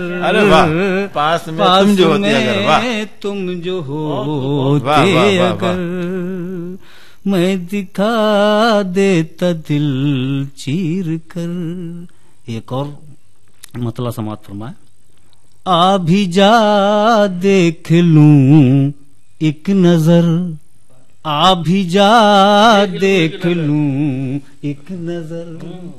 अरे वाह, पास में तुम जो होते अगर, वाह, तुम जो होते अगर, मैं दिखा देता दिल चीर कर। एक और मतलब समाप्त फरमाए, आ भी जा देख लूं एक नजर, आ भी जा देख लूं एक नजर।